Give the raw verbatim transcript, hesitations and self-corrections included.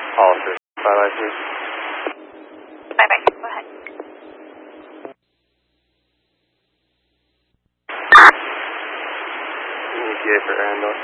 Hollister, five by three. Bye bye. Go ahead. E T A for Randall.